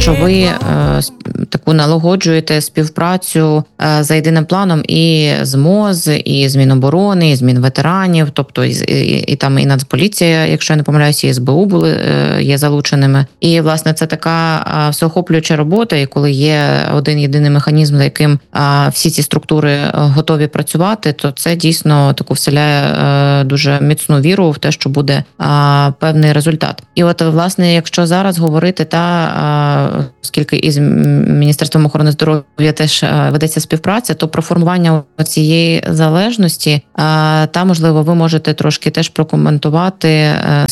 що ви таку налагоджуєте співпрацю за єдиним планом і з МОЗ, і з Міноборони, і з Мінветеранів, тобто і там і Нацполіція, якщо я не помиляюся, і СБУ є залученими. І, власне, це така всеохоплююча робота, і коли є один єдиний механізм, за яким всі ці структури готові працювати, то це дійсно таку вселяє дуже міцну віру в те, що буде певний результат. І от, власне, якщо зараз говорити, оскільки із Міністерством охорони здоров'я теж ведеться співпраця, то про формування цієї залежності, можливо, ви можете трошки теж прокоментувати,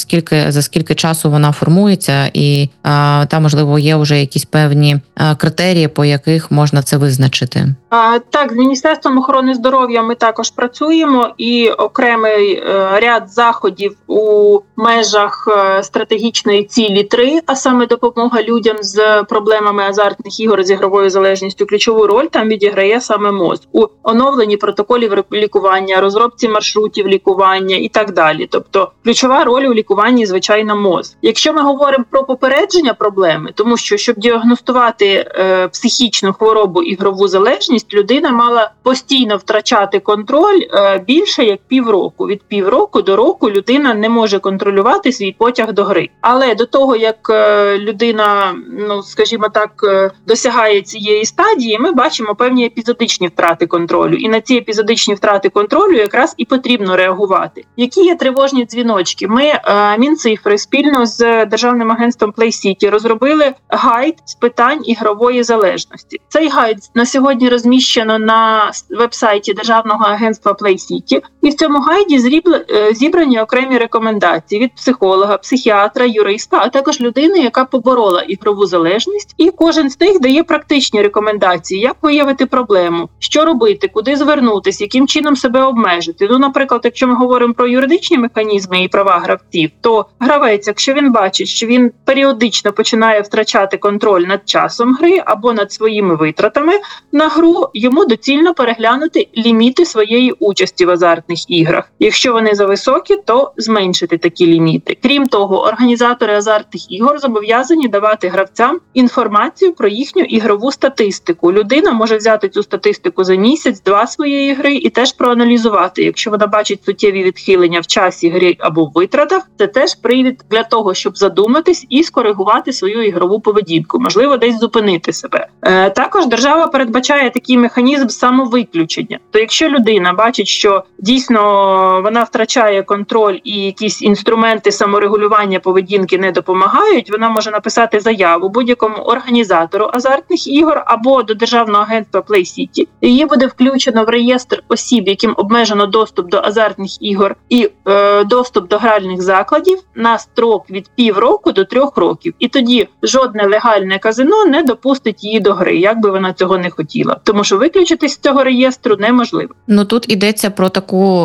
за скільки часу вона формується, і можливо, є вже якісь певні критерії, по яких можна це визначити. Так, з Міністерством охорони здоров'я ми також працюємо, і окремий ряд заходів у межах стратегічної цілі 3, а саме допомога людям з проблемами азартних ігор з ігровою залежністю, ключову роль там відіграє саме МОЗ у оновленні протоколів лікування, розробці маршрутів лікування і так далі. Тобто ключова роль у лікуванні, звичайно, МОЗ. Якщо ми говоримо про попередження проблеми, тому що, щоб діагностувати психічну хворобу ігрову залежність, людина мала постійно втрачати контроль більше як півроку. Від півроку до року людина не може контролювати свій потяг до гри. Але до того, як людина, скажімо так, досягає цієї стадії, ми бачимо певні епізодичні втрати контролю. І на ці епізодичні втрати контролю якраз і потрібно реагувати. Які є тривожні дзвіночки? Ми, Мінцифри, спільно з Державним агентством PlayCity розробили гайд з питань ігрової залежності. Цей гайд на сьогодні розміщено на веб-сайті Державного агентства PlayCity. І в цьому гайді зібрані окремі рекомендації від психолога, психіатра, юриста, а також людини, яка поборола ігрову залежність. І кожен з них дає практичні рекомендації, як виявити проблему, що робити, куди звернутися, яким чином себе обмежити. Наприклад, якщо ми говоримо про юридичні механізми і права гравців, то гравець, якщо він бачить, що він періодично починає втрачати контроль над часом гри або над своїми витратами на гру, йому доцільно переглянути ліміти своєї участі в азартних іграх. Якщо вони зависокі, то зменшити такі ліміти. Крім того, організатори азартних ігор зобов'язані давати гравцям інформацію про їхню ігрову статистику. Людина може взяти цю статистику за місяць-два своєї гри і теж проаналізувати. Якщо вона бачить суттєві відхилення в часі гри або в витратах, це теж привід для того, щоб задуматись і скоригувати свою ігрову поведінку, можливо, десь зупинити себе. Також держава передбачає такий механізм самовиключення. То якщо людина бачить, що дійсно вона втрачає контроль і якісь інструменти саморегулювання поведінки не допомагають, вона може написати заяву будь-якому організатору азартних ігор або до Державного агентства PlayCity. Її буде включено в реєстр осіб, яким обмежено доступ до азартних ігор і доступ до гральних закладів на строк від півроку до 3 років. І тоді жодне легальне казино не допустить її до гри, як би вона цього не хотіла. Тому що виключитись з цього реєстру неможливо. Тут йдеться про таку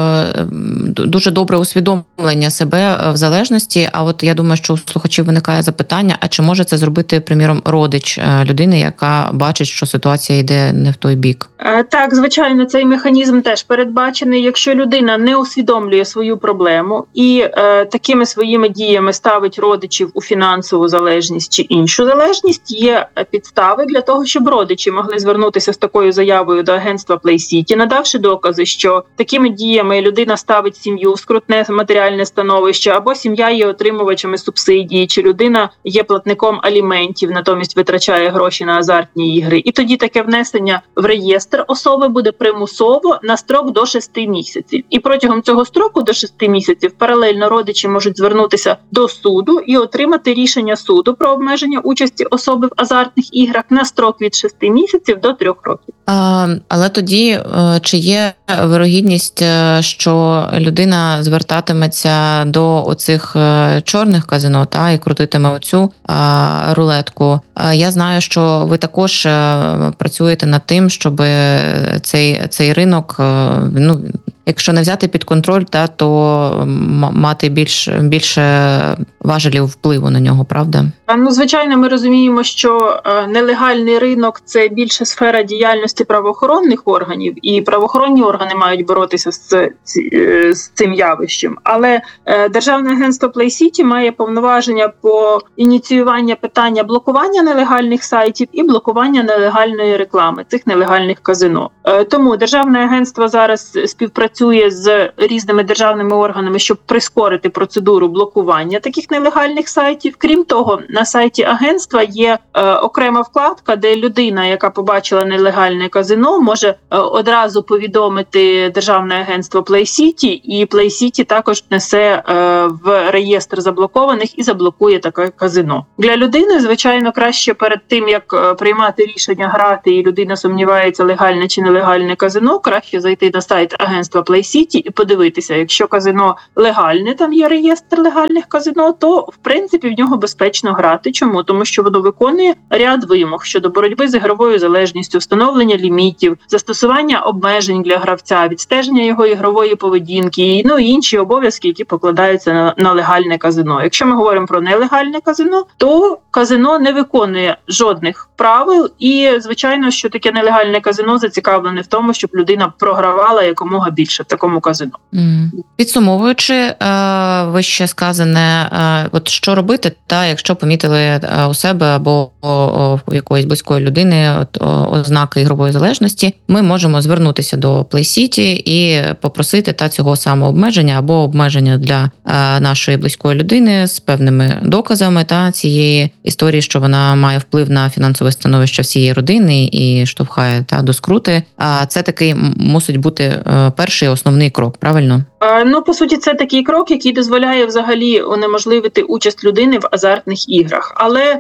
дуже добре усвідомлення себе в залежності. А от я думаю, що у слухачів виникає запитання, а чи може це зробити, приміром, родич людини, яка бачить, що ситуація йде не в той бік? Так, звичайно, цей механізм теж передбачений. Якщо людина не усвідомлює свою проблему і такими своїми діями ставить родичів у фінансову залежність чи іншу залежність, є підстави для того, щоб родичі могли звернутися з такою заявою до агентства PlayCity, надавши докази, що такими діями людина ставить сім'ю в скрутне матеріальне становище, або сім'я є отримувачами субсидії, чи людина є платником аліментів, натомість витрачає гроші на азартні ігри. І тоді таке внесення в реєстр особи буде примусово на строк до 6 місяців. І протягом цього строку до 6 місяців паралельно родичі можуть звернутися до суду і отримати рішення суду про обмеження участі особи в азартних іграх на строк від 6 місяців до 3 років. Але тоді чи є вирогідність, що людина звертатиметься до оцих чорних казино і крутитиме оцю рулетку? Я знаю, що ви також працюєте над тим, щоб цей ринок, якщо не взяти під контроль, то мати більше важелів впливу на нього, правда? Звичайно, ми розуміємо, що нелегальний ринок – це більше сфера діяльності правоохоронних органів, і правоохоронні органи мають боротися з цим явищем. Але Державне агентство PlayCity має повноваження по ініціюванню питання блокування нелегальних сайтів і блокування нелегальної реклами цих нелегальних казино. Тому Державне агентство зараз співпрацює з різними державними органами, щоб прискорити процедуру блокування таких нелегальних сайтів. Крім того, на сайті агентства є окрема вкладка, де людина, яка побачила нелегальне казино, може одразу повідомити Державне агентство PlayCity, і PlayCity також внесе в реєстр заблокованих і заблокує таке казино. Для людини, звичайно, краще перед тим, як приймати рішення грати, і людина сумнівається, легальне чи нелегальне казино, краще зайти на сайт агентства PlayCity і подивитися, якщо казино легальне, там є реєстр легальних казино, то, в принципі, в нього безпечно грати. Чому? Тому що воно виконує ряд вимог щодо боротьби з ігровою залежністю, встановлення лімітів, застосування обмежень для гравця, відстеження його ігрової поведінки, і інші обов'язки, які покладаються на легальне казино. Якщо ми говоримо про нелегальне казино, то казино не виконує жодних правил, і, звичайно, що таке нелегальне казино зацікавлене в тому, щоб людина програвала якомога більше в такому казино. Підсумовуючи вище сказане, от що робити, якщо помітили у себе або у якоїсь близької людини ознаки ігрової залежності, ми можемо звернутися до PlayCity і попросити цього самого обмеження або обмеження для нашої близької людини з певними доказами цієї історії, що вона має вплив на фінансове становище всієї родини і штовхає до скрути. Це такий мусить бути перший основний крок, правильно? По суті, це такий крок, який дозволяє взагалі унеможливити участь людини в азартних іграх. Але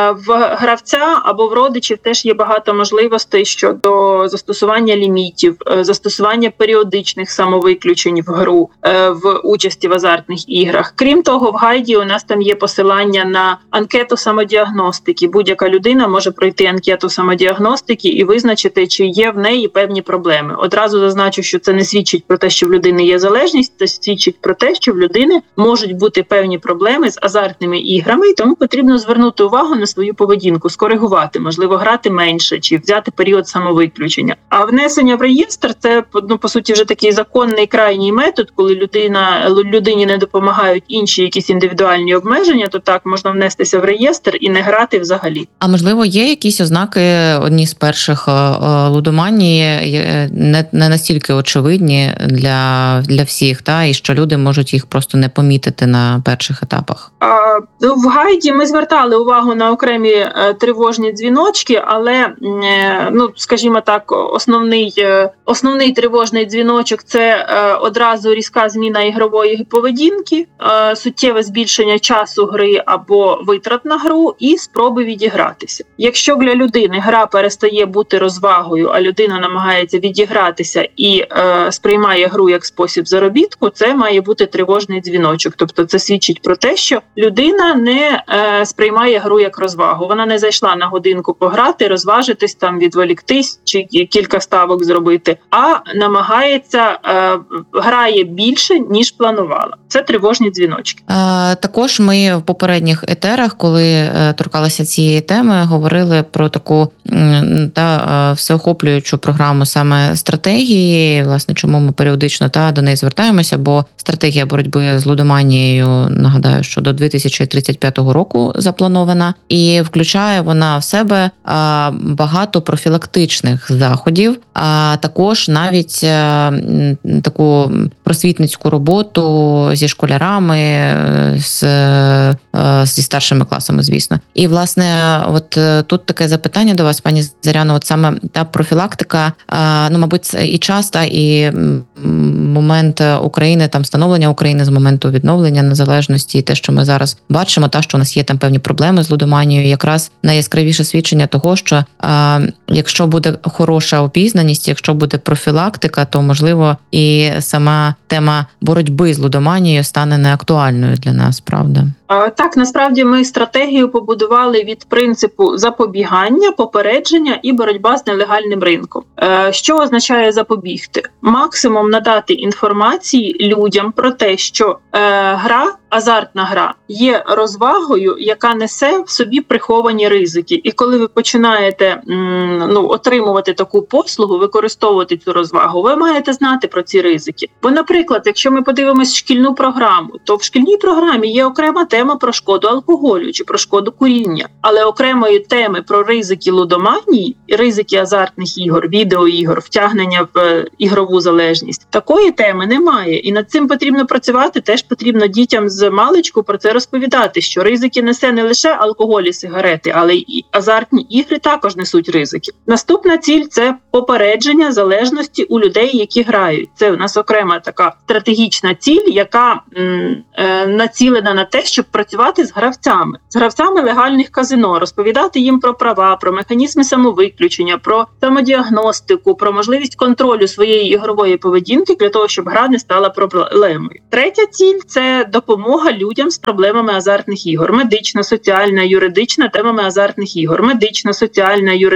в гравця або в родичів теж є багато можливостей щодо застосування лімітів, застосування періодичних самовиключень в гру, в участі в азартних іграх. Крім того, в гайді у нас там є посилання на анкету самодіагностики. Будь-яка людина може пройти анкету самодіагностики і визначити, чи є в неї певні проблеми. Одразу зазначу, що це не свідчить про те, що в людини є залежність, це свідчить про те, що в людини можуть бути певні проблеми з азартними іграми, і тому потрібно звернути увагу на свою поведінку, скоригувати, можливо, грати менше чи взяти період самовиключення. А внесення в реєстр – це, по суті, вже такий законний крайній метод, коли людині не допомагають інші якісь індивідуальні обмеження, то так, можна внестися в реєстр і не грати взагалі. А можливо, є якісь ознаки, одні з перших лудоманії, не настільки очевидні для всіх, і що люди можуть їх просто не помітити на перших етапах? В гайді ми звертали увагу на окремі тривожні дзвіночки, але, скажімо так, основний тривожний дзвіночок – це одразу різка зміна ігрової поведінки, суттєве збільшення часу гри або витрат на гру і спроби відігратися. Якщо для людини гра перестає бути розвагою, а людина намагається відігратися і сприймає гру як спосіб заробітку, це має бути тривожний дзвіночок. Тобто це свідчить про те, що людина не сприймає гру як розвагу. Вона не зайшла на годинку пограти, розважитись, відволіктись чи кілька ставок зробити, а намагається, грає більше, ніж планувала. Це тривожні дзвіночки. Також ми в попередніх етерах, коли торкалися цієї теми, говорили про таку всеохоплюючу програму саме стратегії, власне, чому ми періодично до неї звертаємося, бо стратегія боротьби з лудоманією, нагадаю, що до 2035 року запланована, і включає вона в себе багато профілактичних заходів, а також навіть таку просвітницьку роботу зі школярами, зі старшими класами, звісно. І, власне, от тут таке запитання до вас, пані Зоряно, от саме та профілактика, мабуть, і час, і момент України, становлення України з моменту відновлення незалежності, і те, що ми зараз бачимо, що у нас є там певні проблеми з лудоманією, якраз найяскравіше свідчення того, що якщо буде хороша опізнаність, якщо буде профілактика, то, можливо, і сама тема боротьби з лудоманією стане неактуальною для нас, правда? Так, насправді ми стратегію побудували від принципу запобігання, попередження і боротьба з нелегальним ринком. Що означає запобігти? Максимум надати інформації людям про те, що гра азартна гра є розвагою, яка несе в собі приховані ризики. І коли ви починаєте отримувати таку послугу, використовувати цю розвагу, ви маєте знати про ці ризики. Бо, наприклад, якщо ми подивимось шкільну програму, то в шкільній програмі є окрема тема про шкоду алкоголю чи про шкоду куріння, але окремої теми про ризики лудоманії, ризики азартних ігор, відеоігор, втягнення в ігрову залежність, такої теми немає. І над цим потрібно працювати, теж потрібно дітям з маличку про це розповідати, що ризики несе не лише алкоголь і сигарети, але й азартні ігри також несуть ризики. Наступна ціль – це попередження залежності у людей, які грають. Це у нас окрема така стратегічна ціль, яка націлена на те, щоб працювати з гравцями легальних казино, розповідати їм про права, про механізми самовиключення, про самодіагностику, про можливість контролю своєї ігрової поведінки для того, щоб гра не стала проблемою. Третя ціль – це допомога людям з проблемами азартних ігор. Медична, соціальна, юридична темами азартних ігор. Медична, соціальна, юридична